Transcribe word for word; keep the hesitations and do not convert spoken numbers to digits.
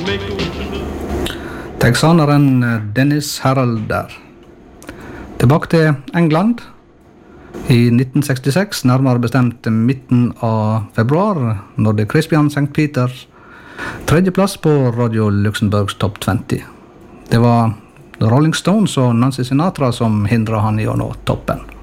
Texaneren Dennis Harold der. Tilbake til England. I nitten sekstiseks, nærmere bestemt midten av februar, nådde Crispian Saint Peter tredje plass på Radio Luxembourgs Top twenty. Det var Rolling Stones og Nancy Sinatra som hindret han i å nå toppen.